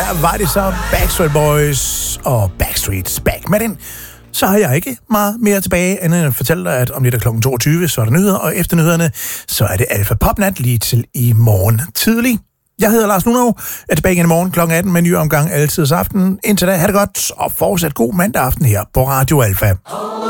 Her var det så Backstreet Boys og Backstreet's Back. Med den, så har jeg ikke meget mere tilbage, end at fortælle dig, at om lidt kl. 22, så er der nyheder, og efter nyhederne, så er det Alfa Popnat lige til i morgen tidlig. Jeg hedder Lars Lunov, er tilbage igen i morgen kl. 18 med en ny omgang altid aften. Indtil da, ha' det godt, og fortsat god mandag aften her på Radio Alfa.